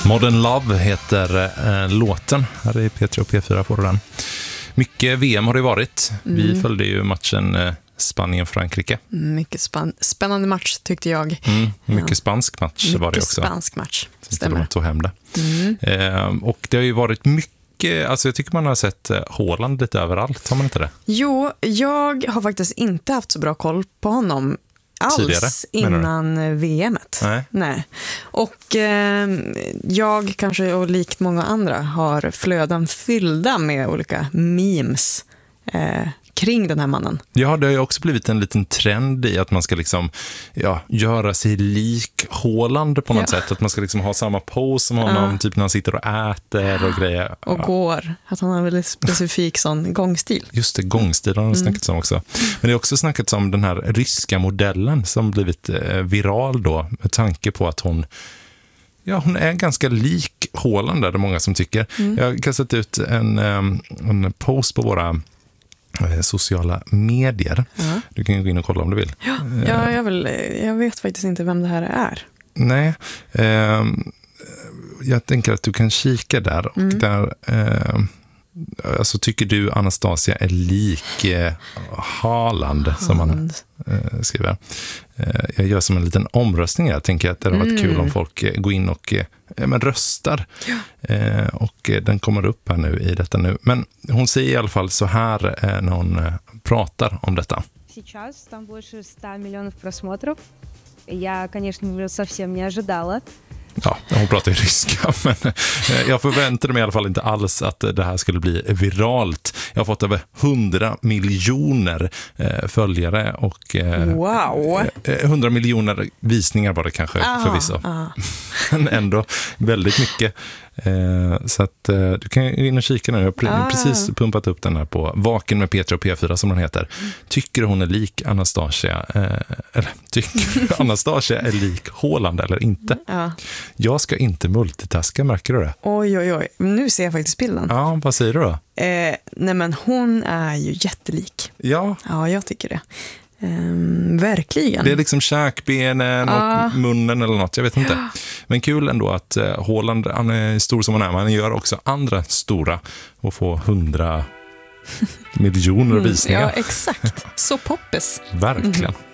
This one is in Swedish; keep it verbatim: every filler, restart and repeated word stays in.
Modern Love heter eh, låten. Här är P tre och P fyra får den. Mycket V M har det varit. Mm. Vi följde ju matchen eh, Spanien-Frankrike. Mycket span- spännande match tyckte jag. Mm, mycket ja. spansk match mycket var det också. Mycket spansk match, stämmer. Tog hem det. Mm. Eh, och det har ju varit mycket, alltså jag tycker man har sett Haaland lite överallt, har man inte det? Jo, jag har faktiskt inte haft så bra koll på honom alls tidigare, innan V M-et. Nej. Nej. Och eh, jag kanske, och likt många andra, har flöden fyllda med olika memes eh, kring den här mannen. Ja, det har ju också blivit en liten trend i att man ska liksom ja, göra sig lik Haaland på något ja. sätt. Att man ska liksom ha samma pose som honom, ja. typ när han sitter och äter och grejer. Och går. Att han har en väldigt specifik sån gångstil. Just det, gångstil har han mm. snackats om också. Men det är också snackats om den här ryska modellen som blivit eh, viral då, med tanke på att hon Ja, hon är ganska lik Haaland där, det är många som tycker. Mm. Jag har kastat ut en, en post på våra sociala medier. Ja. Du kan gå in och kolla om du vill. Ja, ja jag, vill, jag vet faktiskt inte vem det här är. Nej, eh, jag tänker att du kan kika där och mm. där eh, alltså tycker du Anastasia är lik eh, Haaland som man eh, skriver. Eh, jag gör som en liten omröstning. Jag tänker att det hade varit mm. kul om folk eh, går in och eh, men röstar. Ja. Eh, och eh, den kommer upp här nu i detta nu. Men hon säger i alla fall så här eh, när hon eh, pratar om detta. Сейчас там больше ста миллионов просмотров. Я, конечно, совсем не ожидала. Ja, hon pratar ju ryska, men jag förväntade mig i alla fall inte alls att det här skulle bli viralt. Jag har fått över hundra miljoner eh, följare och eh, wow. hundra miljoner visningar var det kanske ah, förvisso. Ah. Men ändå väldigt mycket. Eh, så att eh, du kan in och kika nu. Jag har ah. precis pumpat upp den här på Vaken med P tre och P fyra som den heter. Tycker hon är lik Anastasia eh, eller tycker Anastasia är lik Haaland eller inte? Ah. Jag ska inte multitaska, märker du det? Oj, oj, oj. Nu ser jag faktiskt bilden. Ja, vad säger du då? Eh, nej men hon är ju jättelik. Ja. Ja, jag tycker det. Um, verkligen. Det är liksom käkbenen ah. och munnen eller något, jag vet inte. Ja. Men kul ändå att uh, Haaland, han är stor som han är, men han gör också andra stora och får hundra miljoner visningar. Ja, exakt. Så poppes. Verkligen. Mm.